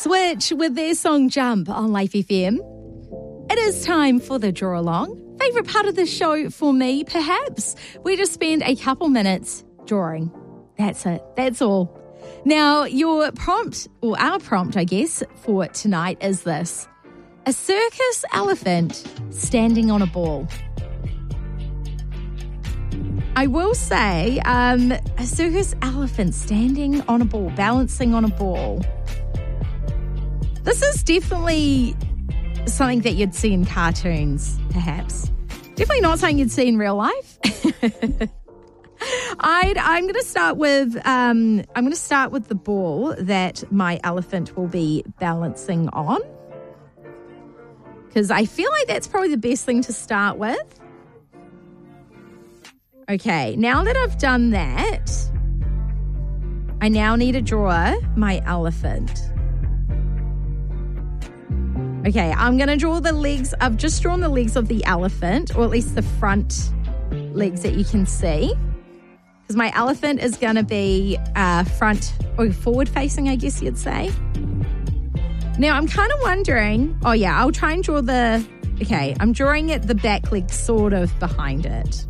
Switch with their song Jump on Life FM. It is time for the draw along. Favourite part of the show for me, perhaps. We just spend a couple minutes drawing. That's it. That's all. Now, your prompt, or our prompt, I guess, for tonight is this. A circus elephant standing on a ball. I will say, a circus elephant standing on a ball, balancing on a ball. This is definitely something that you'd see in cartoons, perhaps. Definitely not something you'd see in real life. I'm going to start with the ball that my elephant will be balancing on, because I feel like that's probably the best thing to start with. Okay, now that I've done that, I now need to draw my elephant. Okay, I'm going to draw the legs. I've just drawn the legs of the elephant, or at least the front legs that you can see. Because my elephant is going to be front or forward facing, I guess you'd say. Now, I'm kind of wondering, I'll try and draw I'm drawing the back leg sort of behind it.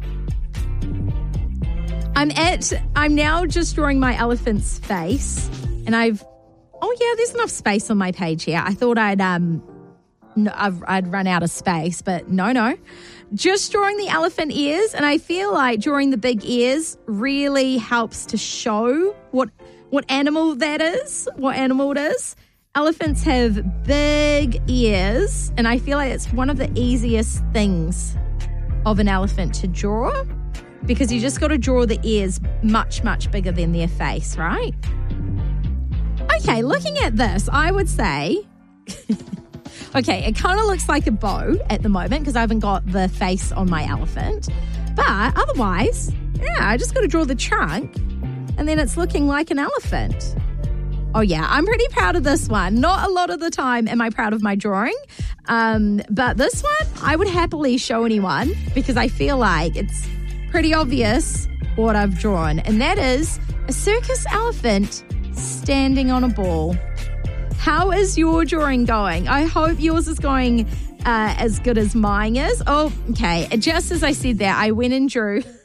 I'm now just drawing my elephant's face, and there's enough space on my page here. I thought I'd run out of space, but no. Just drawing the elephant ears, and I feel like drawing the big ears really helps to show what animal that is, what animal it is. Elephants have big ears, and I feel like it's one of the easiest things of an elephant to draw, because you just got to draw the ears much, much bigger than their face, right? Okay, looking at this, I would say, it kind of looks like a bow at the moment because I haven't got the face on my elephant. But otherwise, I just got to draw the trunk and then it's looking like an elephant. I'm pretty proud of this one. Not a lot of the time am I proud of my drawing. But this one, I would happily show anyone because I feel like it's pretty obvious what I've drawn. And that is a circus elephant standing on a ball. How is your drawing going? I hope yours is going as good as mine is. Just as I said that, I went and drew the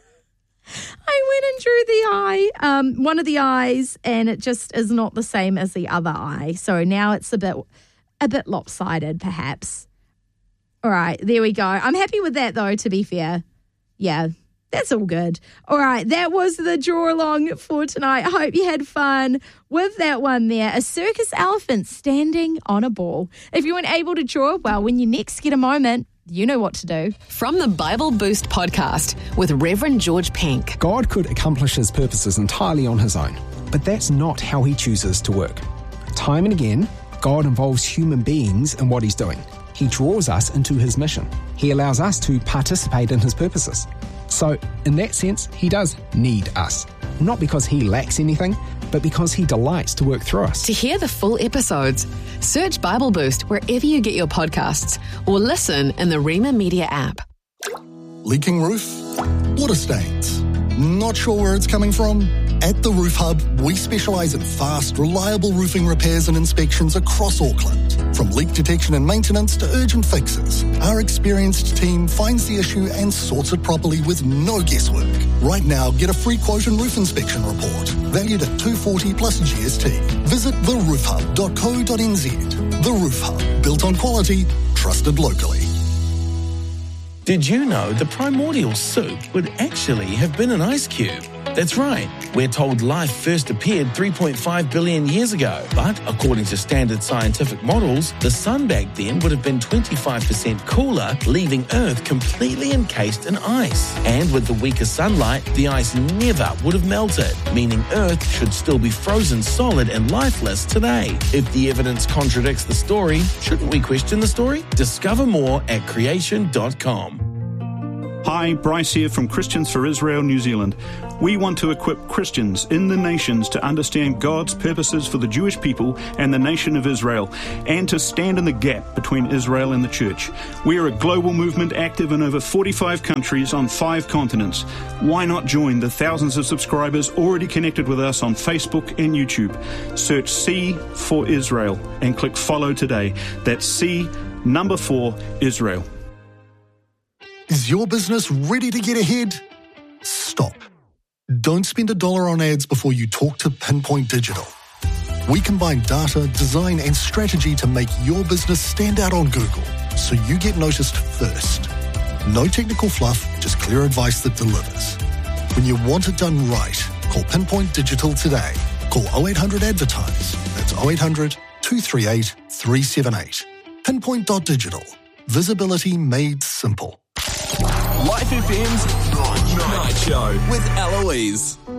eye, one of the eyes, and it just is not the same as the other eye. So now it's a bit lopsided, perhaps. All right, there we go. I'm happy with that, though, to be fair. Yeah, that's all good. All right, that was the draw along for tonight. I hope you had fun with that one there. A circus elephant standing on a ball. If you weren't able to draw, well, when you next get a moment, you know what to do. From the Bible Boost podcast with Reverend George Pink. God could accomplish his purposes entirely on his own, but that's not how he chooses to work. Time and again, God involves human beings in what he's doing. He draws us into his mission. He allows us to participate in his purposes. So, in that sense, he does need us. Not because he lacks anything, but because he delights to work through us. To hear the full episodes, search Bible Boost wherever you get your podcasts or listen in the Rema Media app. Leaking roof? Water stains? Not sure where it's coming from? At The Roof Hub, we specialise in fast, reliable roofing repairs and inspections across Auckland. From leak detection and maintenance to urgent fixes, our experienced team finds the issue and sorts it properly with no guesswork. Right now, get a free quote and roof inspection report, valued at $240 plus GST. Visit theroofhub.co.nz. The Roof Hub, built on quality, trusted locally. Did you know the primordial soup would actually have been an ice cube? That's right. We're told life first appeared 3.5 billion years ago. But according to standard scientific models, the sun back then would have been 25% cooler, leaving Earth completely encased in ice. And with the weaker sunlight, the ice never would have melted, meaning Earth should still be frozen solid and lifeless today. If the evidence contradicts the story, shouldn't we question the story? Discover more at creation.com. Hi, Bryce here from Christians for Israel, New Zealand. We want to equip Christians in the nations to understand God's purposes for the Jewish people and the nation of Israel, and to stand in the gap between Israel and the church. We are a global movement active in over 45 countries on 5 continents. Why not join the thousands of subscribers already connected with us on Facebook and YouTube? Search C for Israel and click follow today. That's C4 Israel. Is your business ready to get ahead? Stop. Don't spend $1 on ads before you talk to Pinpoint Digital. We combine data, design, and strategy to make your business stand out on Google, so you get noticed first. No technical fluff, just clear advice that delivers. When you want it done right, call Pinpoint Digital today. Call 0800 Advertise. That's 0800 238 378. Pinpoint.digital. Visibility made simple. Life FM's Night Show with Eloise.